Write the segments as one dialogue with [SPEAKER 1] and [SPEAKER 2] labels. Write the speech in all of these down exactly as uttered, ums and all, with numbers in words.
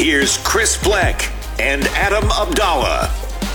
[SPEAKER 1] Here's Chris Black and Adam Abdallah.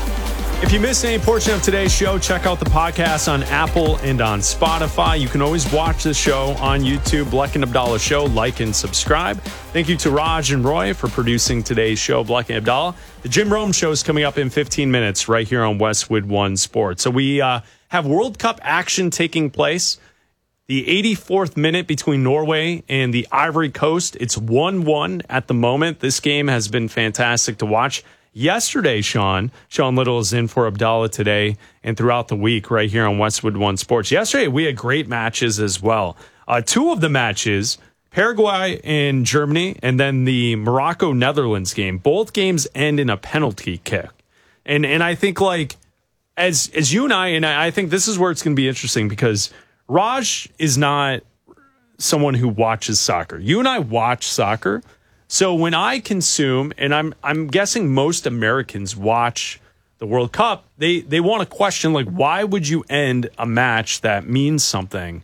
[SPEAKER 2] If you missed any portion of today's show, check out the podcast on Apple and on Spotify. You can always watch the show on YouTube, Black and Abdallah Show. Like and subscribe. Thank you to Raj and Roy for producing today's show, Black and Abdallah. The Jim Rome Show is coming up in fifteen minutes right here on Westwood One Sports. So we uh, have World Cup action taking place. The eighty-fourth minute between Norway and the Ivory Coast. It's one one at the moment. This game has been fantastic to watch. Yesterday, Sean, Sean Little is in for Abdallah today and throughout the week right here on Westwood One Sports. Yesterday, we had great matches as well. Uh, two of the matches, Paraguay and Germany, and then the Morocco-Netherlands game. Both games end in a penalty kick. And and I think, like, as, as you and I, and I think this is where it's going to be interesting because Raj is not someone who watches soccer. You and I watch soccer. So when I consume, and I'm I'm guessing most Americans watch the World Cup, they, they want to question, like, why would you end a match that means something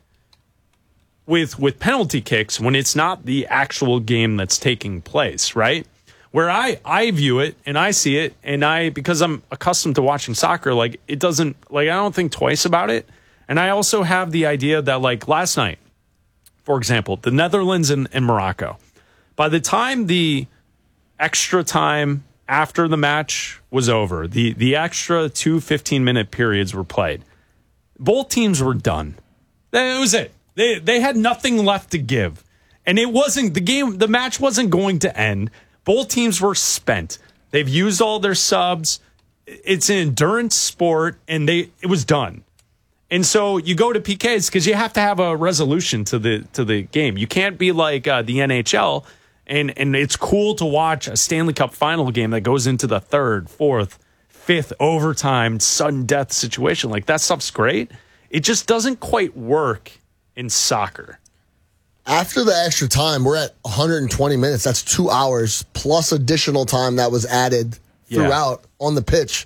[SPEAKER 2] with with penalty kicks when it's not the actual game that's taking place, right? Where I, I view it and I see it, and I because I'm accustomed to watching soccer, like, it doesn't, like, I don't think twice about it. And I also have the idea that, like, last night, for example, the Netherlands and, and Morocco, by the time the extra time after the match was over, the, the extra two fifteen-minute periods were played, both teams were done. That was it. They they had nothing left to give. And it wasn't, the game, the match wasn't going to end. Both teams were spent. They've used all their subs. It's an endurance sport, and they it was done. And so you go to P Ks because you have to have a resolution to the to the game. You can't be like uh, the N H L. And and it's cool to watch a Stanley Cup final game that goes into the third, fourth, fifth overtime, sudden death situation. Like, that stuff's great. It just doesn't quite work in soccer.
[SPEAKER 3] After the extra time, we're at one hundred twenty minutes. That's two hours plus additional time that was added throughout yeah. on the pitch.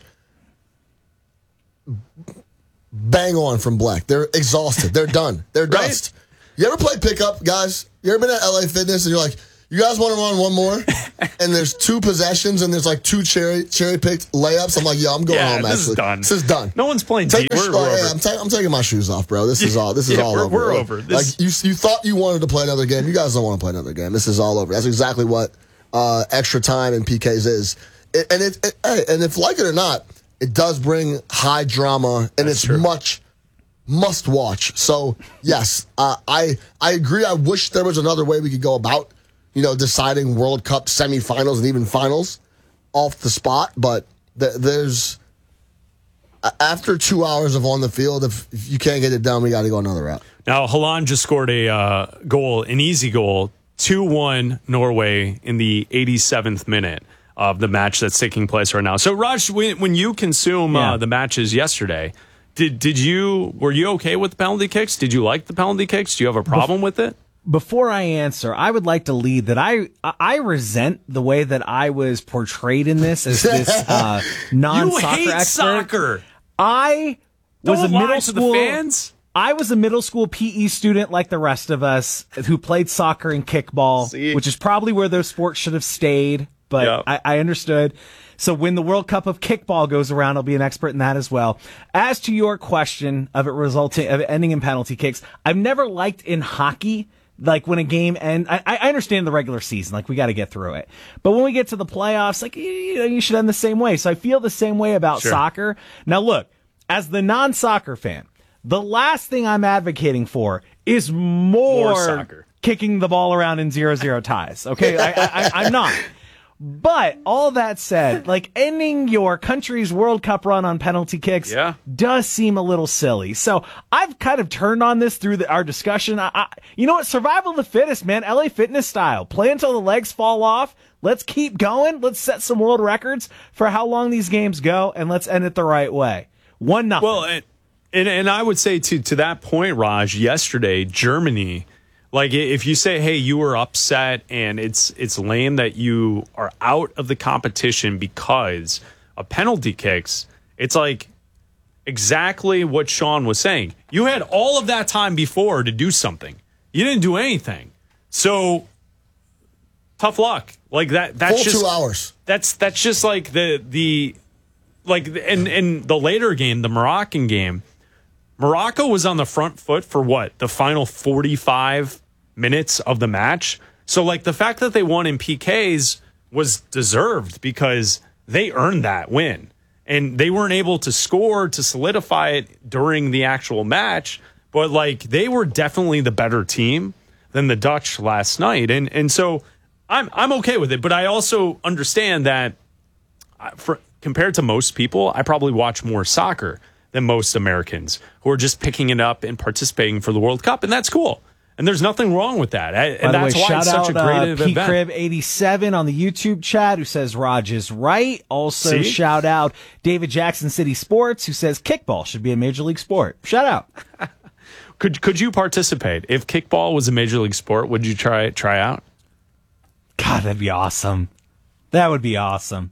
[SPEAKER 3] Bang on from Black. They're exhausted. They're done. They're
[SPEAKER 2] right?
[SPEAKER 3] dust. You ever play pickup, guys? You ever been at L A Fitness and you're like, you guys want to run one more? And there's two possessions and there's like two cherry cherry picked layups. I'm like, yo, I'm going
[SPEAKER 2] yeah,
[SPEAKER 3] home.
[SPEAKER 2] This
[SPEAKER 3] actually.
[SPEAKER 2] is done.
[SPEAKER 3] This is done.
[SPEAKER 2] No one's playing.
[SPEAKER 3] Take
[SPEAKER 2] We're,
[SPEAKER 3] your,
[SPEAKER 2] we're
[SPEAKER 3] hey,
[SPEAKER 2] over.
[SPEAKER 3] I'm, ta- I'm taking my shoes off, bro. This is all. This is
[SPEAKER 2] yeah,
[SPEAKER 3] all
[SPEAKER 2] we're,
[SPEAKER 3] over.
[SPEAKER 2] We're
[SPEAKER 3] like,
[SPEAKER 2] over. This...
[SPEAKER 3] Like you, you thought you wanted to play another game. You guys don't want to play another game. This is all over. That's exactly what uh, extra time in P Ks is. It, and it, it hey, and if like it or not, it does bring high drama, and
[SPEAKER 2] That's
[SPEAKER 3] it's
[SPEAKER 2] true.
[SPEAKER 3] much. Must watch. So yes, uh, I I agree. I wish there was another way we could go about, you know, deciding World Cup semifinals and even finals off the spot. But th- there's after two hours of on the field, if, if you can't get it done, we got to go another route.
[SPEAKER 2] Now Haaland just scored a uh, goal, an easy goal, two one Norway in the eighty-seventh minute of the match that's taking place right now. So Raj, when, when you consume
[SPEAKER 4] yeah.
[SPEAKER 2] uh, the matches yesterday. Did did you were you okay with the penalty kicks? Did you like the penalty kicks? Do you have a problem Bef- with it?
[SPEAKER 4] Before I answer, I would like to lead that I I resent the way that I was portrayed in this as this uh, non-soccer
[SPEAKER 2] you hate
[SPEAKER 4] expert.
[SPEAKER 2] Soccer.
[SPEAKER 4] I was
[SPEAKER 2] Don't
[SPEAKER 4] a
[SPEAKER 2] lie
[SPEAKER 4] middle
[SPEAKER 2] to
[SPEAKER 4] school
[SPEAKER 2] the fans.
[SPEAKER 4] I was a middle school P E student like the rest of us who played soccer and kickball,
[SPEAKER 2] See?
[SPEAKER 4] which is probably where those sports should have stayed. But
[SPEAKER 2] yep.
[SPEAKER 4] I, I understood. So when the World Cup of kickball goes around, I'll be an expert in that as well. As to your question of it resulting, of it ending in penalty kicks, I've never liked in hockey, like when a game end. I, I understand the regular season, like we got to get through it. But when we get to the playoffs, like, you know, you should end the same way. So I feel the same way about
[SPEAKER 2] sure.
[SPEAKER 4] soccer. Now look, as the non-soccer fan, the last thing I'm advocating for is more,
[SPEAKER 2] more soccer.
[SPEAKER 4] Kicking the ball around in zero zero ties. Okay, I, I, I'm not. But all that said, like ending your country's World Cup run on penalty kicks
[SPEAKER 2] yeah.
[SPEAKER 4] does seem a little silly. So I've kind of turned on this through the, our discussion. I, I, you know what? Survival of the fittest, man. L A Fitness style. Play until the legs fall off. Let's keep going. Let's set some world records for how long these games go, and let's end it the right way. One nothing.
[SPEAKER 2] Well, and, and and I would say to to that point, Raj, yesterday, Germany. Like, if you say, hey, you were upset and it's it's lame that you are out of the competition because of penalty kicks, it's like exactly what Sean was saying. You had all of that time before to do something. You didn't do anything. So tough luck. Like that. That's
[SPEAKER 3] Full
[SPEAKER 2] just
[SPEAKER 3] two hours.
[SPEAKER 2] That's that's just like the the like in in the later game, the Moroccan game. Morocco was on the front foot for what? The final forty-five minutes of the match. So like the fact that they won in P Ks was deserved because they earned that win. And they weren't able to score to solidify it during the actual match, but like they were definitely the better team than the Dutch last night. And and so I'm I'm okay with it, but I also understand that for compared to most people, I probably watch more soccer than most Americans who are just picking it up and participating for the World Cup, and that's cool. And there's nothing wrong with that. I, and
[SPEAKER 4] By the
[SPEAKER 2] that's
[SPEAKER 4] way,
[SPEAKER 2] why
[SPEAKER 4] shout
[SPEAKER 2] it's such
[SPEAKER 4] out,
[SPEAKER 2] a great
[SPEAKER 4] uh,
[SPEAKER 2] event.
[SPEAKER 4] P Crib eighty-seven on the YouTube chat who says Raj is right. Also,
[SPEAKER 2] See?
[SPEAKER 4] shout out David Jackson City Sports who says kickball should be a major league sport. Shout out.
[SPEAKER 2] Could could you participate if kickball was a major league sport? Would you try try out?
[SPEAKER 4] God, that'd be awesome. That would be awesome.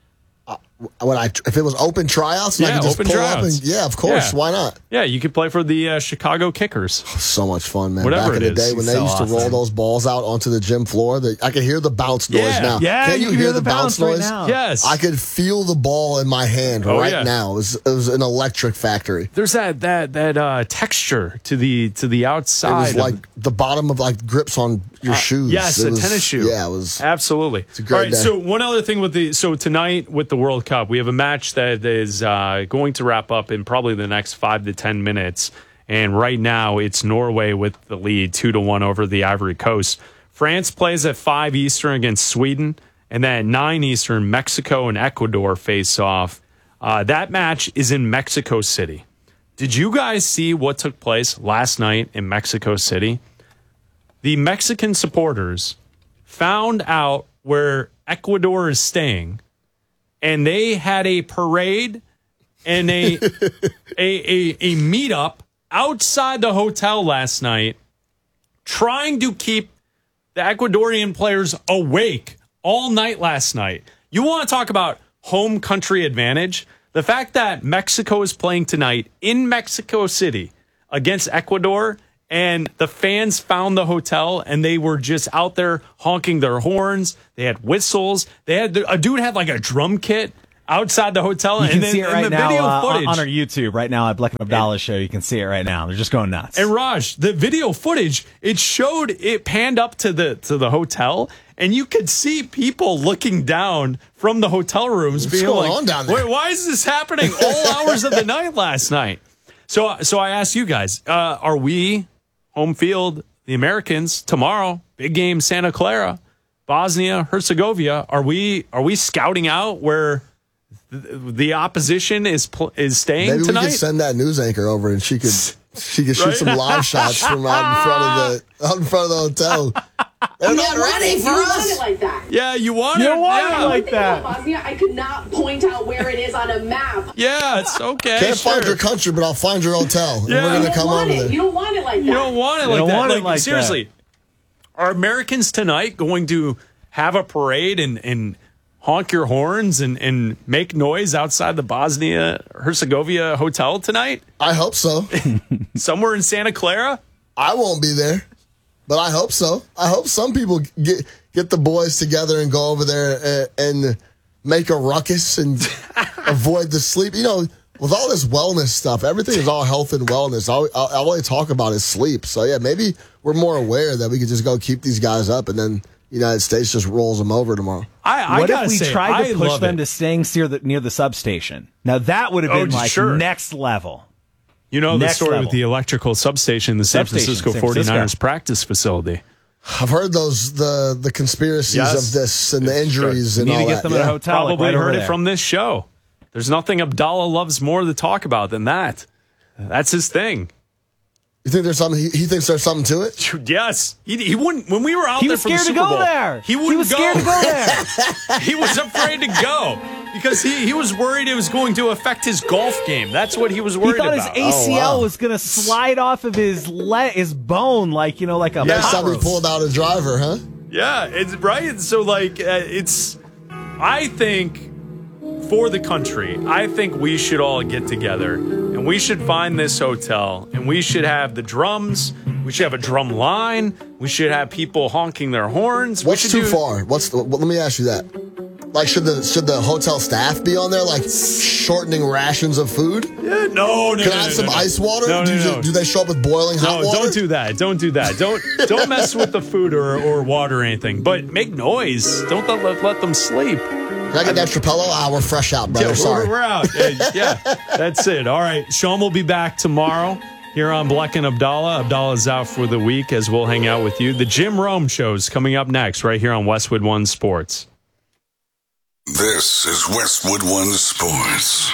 [SPEAKER 3] When I if it was open tryouts, and
[SPEAKER 2] Yeah,
[SPEAKER 3] I could just
[SPEAKER 2] open
[SPEAKER 3] pull up
[SPEAKER 2] tryouts.
[SPEAKER 3] and yeah, of course,
[SPEAKER 2] Yeah.
[SPEAKER 3] why not?
[SPEAKER 2] Yeah, you could play for the uh, Chicago Kickers.
[SPEAKER 3] So much fun, man.
[SPEAKER 2] Whatever
[SPEAKER 3] Back in
[SPEAKER 2] it
[SPEAKER 3] the
[SPEAKER 2] is.
[SPEAKER 3] day when they
[SPEAKER 4] So
[SPEAKER 3] used to roll
[SPEAKER 4] awesome.
[SPEAKER 3] those balls out onto the gym floor, the, I could hear the bounce noise
[SPEAKER 2] Yeah.
[SPEAKER 3] now.
[SPEAKER 4] Yeah,
[SPEAKER 3] Can
[SPEAKER 4] you
[SPEAKER 3] you,
[SPEAKER 4] can
[SPEAKER 3] hear the bounce,
[SPEAKER 4] right
[SPEAKER 3] noise?
[SPEAKER 4] now.
[SPEAKER 2] Yes,
[SPEAKER 3] I could feel the ball in my hand
[SPEAKER 2] Oh,
[SPEAKER 3] right
[SPEAKER 2] yeah.
[SPEAKER 3] now. It was, it was an electric factory.
[SPEAKER 2] there's that that that uh, texture to the to the
[SPEAKER 3] It
[SPEAKER 2] outside.
[SPEAKER 3] was
[SPEAKER 2] of-
[SPEAKER 3] like the bottom of like grips on your shoes.
[SPEAKER 2] Yes,
[SPEAKER 3] It
[SPEAKER 2] a
[SPEAKER 3] was-
[SPEAKER 2] tennis shoe.
[SPEAKER 3] Yeah, it was.
[SPEAKER 2] Absolutely.
[SPEAKER 3] a great
[SPEAKER 2] All right.
[SPEAKER 3] day.
[SPEAKER 2] So one other thing with the so tonight with the World Cup, we have a match that is uh, going to wrap up in probably the next five to ten minutes. And right now, it's Norway with the lead, two to one over the Ivory Coast. France plays at five Eastern against Sweden, and then at nine Eastern, Mexico and Ecuador face off. Uh, that match is in Mexico City. Did you guys see what took place last night in Mexico City? The Mexican supporters found out where Ecuador is staying, and they had a parade and a a, a a meetup outside the hotel last night, trying to keep the Ecuadorian players awake all night last night. You want to talk about home country advantage? The fact that Mexico is playing tonight in Mexico City against Ecuador, and the fans found the hotel and they were just out there honking their horns. They had whistles. They had a dude had like a drum kit outside the hotel.
[SPEAKER 4] You
[SPEAKER 2] and
[SPEAKER 4] can
[SPEAKER 2] then
[SPEAKER 4] see it
[SPEAKER 2] in
[SPEAKER 4] right
[SPEAKER 2] the
[SPEAKER 4] now
[SPEAKER 2] video
[SPEAKER 4] uh,
[SPEAKER 2] footage
[SPEAKER 4] on our YouTube right now at Black and Abdallah show. You can see it right now. They're just going nuts.
[SPEAKER 2] And Raj, the video footage, it showed it panned up to the to the hotel, and you could see people looking down from the hotel rooms,
[SPEAKER 3] What's
[SPEAKER 2] being
[SPEAKER 3] going
[SPEAKER 2] like,
[SPEAKER 3] on down there?
[SPEAKER 2] "Wait, why is this happening all hours of the night last night?" So, so I asked you guys, uh, are we home field, the Americans tomorrow? Big game, Santa Clara, Bosnia Herzegovina. Are we are we scouting out where the, the opposition is pl- is staying
[SPEAKER 3] Maybe
[SPEAKER 2] tonight?
[SPEAKER 3] we could send that news anchor over and she could she could shoot
[SPEAKER 2] Right?
[SPEAKER 3] some live shots from out in front of the out in front of the hotel. They're not ready for
[SPEAKER 5] you want
[SPEAKER 3] us.
[SPEAKER 5] it like that.
[SPEAKER 2] yeah, you want
[SPEAKER 4] You
[SPEAKER 2] it?
[SPEAKER 4] want it
[SPEAKER 2] yeah.
[SPEAKER 4] like
[SPEAKER 5] One thing about
[SPEAKER 4] that.
[SPEAKER 5] Bosnia, I could not point out where it is on a map.
[SPEAKER 2] Yeah, it's okay.
[SPEAKER 3] Can't
[SPEAKER 2] sure.
[SPEAKER 3] find your country, but I'll find your hotel. And
[SPEAKER 2] Yeah.
[SPEAKER 3] we're
[SPEAKER 5] You
[SPEAKER 3] gonna
[SPEAKER 5] don't
[SPEAKER 3] come
[SPEAKER 5] want
[SPEAKER 3] over
[SPEAKER 5] it.
[SPEAKER 3] there.
[SPEAKER 5] You don't want it like that.
[SPEAKER 2] You don't want it
[SPEAKER 4] You
[SPEAKER 2] like
[SPEAKER 4] don't
[SPEAKER 2] that.
[SPEAKER 4] want it
[SPEAKER 2] like,
[SPEAKER 4] like
[SPEAKER 2] seriously, are Americans tonight going to have a parade and, and honk your horns and, and make noise outside the Bosnia Herzegovina hotel tonight?
[SPEAKER 3] I hope so.
[SPEAKER 2] Somewhere in Santa Clara?
[SPEAKER 3] I won't be there, but I hope so. I hope some people get get the boys together and go over there and, and make a ruckus and avoid the sleep. You know, with all this wellness stuff, everything is all health and wellness. All, all, all I talk about is sleep. So, yeah, maybe we're more aware that we could just go keep these guys up and then the United States just rolls them over tomorrow.
[SPEAKER 2] I, I
[SPEAKER 4] What
[SPEAKER 2] gotta
[SPEAKER 4] if we
[SPEAKER 2] say,
[SPEAKER 4] tried
[SPEAKER 2] I
[SPEAKER 4] to push
[SPEAKER 2] love
[SPEAKER 4] them
[SPEAKER 2] it.
[SPEAKER 4] to staying near the near the substation? Now that would have
[SPEAKER 2] Oh,
[SPEAKER 4] been like
[SPEAKER 2] sure.
[SPEAKER 4] next level.
[SPEAKER 2] You know the
[SPEAKER 4] Next
[SPEAKER 2] story
[SPEAKER 4] level.
[SPEAKER 2] with the electrical substation in the San
[SPEAKER 4] Substation,
[SPEAKER 2] Francisco
[SPEAKER 4] San Francisco.
[SPEAKER 2] 49ers practice facility.
[SPEAKER 3] I've heard those the the conspiracies
[SPEAKER 2] Yes.
[SPEAKER 3] of this and the
[SPEAKER 2] It's true.
[SPEAKER 3] injuries and
[SPEAKER 4] Need to
[SPEAKER 3] all
[SPEAKER 4] get
[SPEAKER 3] that.
[SPEAKER 4] them in a
[SPEAKER 3] yeah.
[SPEAKER 4] hotel. like,
[SPEAKER 2] Probably
[SPEAKER 4] right over
[SPEAKER 2] heard it
[SPEAKER 4] there.
[SPEAKER 2] from this show. There's nothing Abdallah loves more to talk about than that. That's his thing.
[SPEAKER 3] You think there's something? He, he thinks there's something to it.
[SPEAKER 2] Yes, he, he wouldn't. When we were out
[SPEAKER 4] He
[SPEAKER 2] there
[SPEAKER 4] was
[SPEAKER 2] for the
[SPEAKER 4] scared to
[SPEAKER 2] Super
[SPEAKER 4] go
[SPEAKER 2] Bowl,
[SPEAKER 4] there.
[SPEAKER 2] He wouldn't
[SPEAKER 4] was
[SPEAKER 2] go.
[SPEAKER 4] scared to go there.
[SPEAKER 2] He was afraid to go because he, he was worried it was going to affect his golf game. That's what he was
[SPEAKER 4] He
[SPEAKER 2] worried
[SPEAKER 4] thought his
[SPEAKER 2] about.
[SPEAKER 4] A C L
[SPEAKER 3] Oh, wow.
[SPEAKER 4] was gonna slide off of his le- his bone, like you know, like a
[SPEAKER 3] Next
[SPEAKER 4] pop
[SPEAKER 3] time he
[SPEAKER 4] rope.
[SPEAKER 3] pulled out a driver, huh?
[SPEAKER 2] Yeah, it's right. So like, uh, it's. I think for the country, I think we should all get together and we should find this hotel and we should have the drums We should have a drum line. We should have people honking their horns.
[SPEAKER 3] What's
[SPEAKER 2] we
[SPEAKER 3] too
[SPEAKER 2] do-
[SPEAKER 3] far? What's the, well, let me ask you that. Like, should the should the hotel staff be on there, like shortening rations of food?
[SPEAKER 2] Yeah, no, no.
[SPEAKER 3] Can
[SPEAKER 2] no,
[SPEAKER 3] I have
[SPEAKER 2] no,
[SPEAKER 3] some
[SPEAKER 2] no.
[SPEAKER 3] ice water?
[SPEAKER 2] No, no,
[SPEAKER 3] do, you-
[SPEAKER 2] no.
[SPEAKER 3] do they show up with boiling hot
[SPEAKER 2] No,
[SPEAKER 3] water?
[SPEAKER 2] don't do that. Don't do that. Don't don't mess with the food or, or water or anything. But make noise. Don't let, let them sleep.
[SPEAKER 3] Can I get an extra pillow? Ah, we're fresh out, brother.
[SPEAKER 2] Yeah,
[SPEAKER 3] Sorry.
[SPEAKER 2] we're, we're out. Uh, yeah, that's it. All right. Sean will be back tomorrow here on Bleck and Abdallah. Abdallah's out for the week as we'll hang out with you. The Jim Rome Show's coming up next right here on Westwood One Sports.
[SPEAKER 6] This is Westwood One Sports.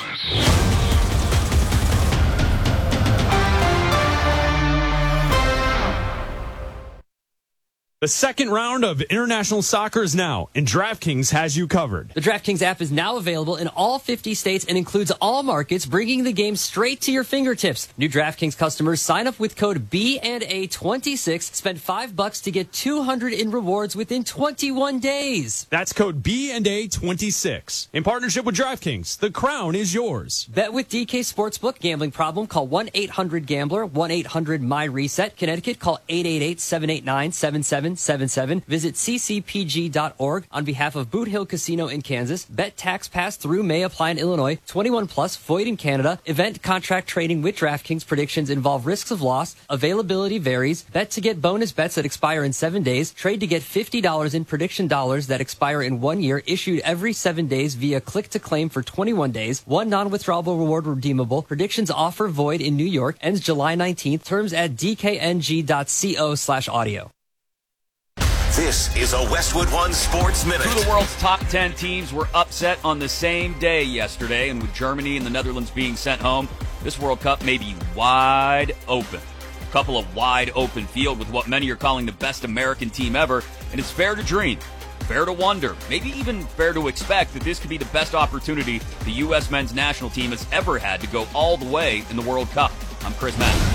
[SPEAKER 2] The second round of international soccer is now, and DraftKings has you covered.
[SPEAKER 7] The DraftKings app is now available in all fifty states and includes all markets, bringing the game straight to your fingertips. New DraftKings customers sign up with code B and A twenty-six, spend five bucks to get two hundred in rewards within twenty-one days.
[SPEAKER 2] That's code B and A twenty-six. In partnership with DraftKings, the crown is yours.
[SPEAKER 7] Bet with D K Sportsbook. Gambling problem? Call one eight hundred gambler, one eight hundred M Y reset. Connecticut, call eight eight eight, seven eight nine, seven seven seven seven. Visit c c p g dot org on behalf of Boot Hill Casino in Kansas. Bet tax pass through may apply in Illinois. twenty-one plus, void in Canada. Event contract trading with DraftKings. Predictions involve risks of loss. Availability varies. Bet to get bonus bets that expire in seven days. Trade to get fifty dollars in prediction dollars that expire in one year. Issued every seven days via click to claim for twenty-one days. One non-withdrawable reward redeemable. Predictions offer void in New York. Ends July nineteenth. Terms at d k n g dot co slash audio.
[SPEAKER 1] This is a Westwood One Sports Minute.
[SPEAKER 8] Two of the world's top ten teams were upset on the same day yesterday, and with Germany and the Netherlands being sent home, this World Cup may be wide open. A couple of wide open field with what many are calling the best American team ever, and it's fair to dream, fair to wonder, maybe even fair to expect that this could be the best opportunity the U S men's national team has ever had to go all the way in the World Cup. I'm Chris Madden.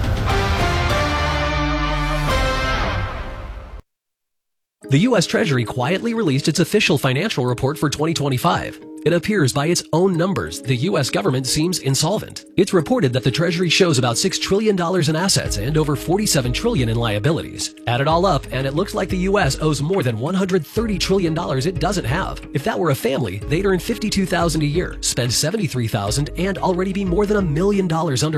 [SPEAKER 9] The U S Treasury quietly released its official financial report for twenty twenty-five. It appears by its own numbers, the U S government seems insolvent. It's reported that the Treasury shows about six trillion dollars in assets and over forty-seven trillion dollars in liabilities. Add it all up, and it looks like the U S owes more than one hundred thirty trillion dollars it doesn't have. If that were a family, they'd earn fifty-two thousand dollars a year, spend seventy-three thousand dollars, and already be more than a million dollars under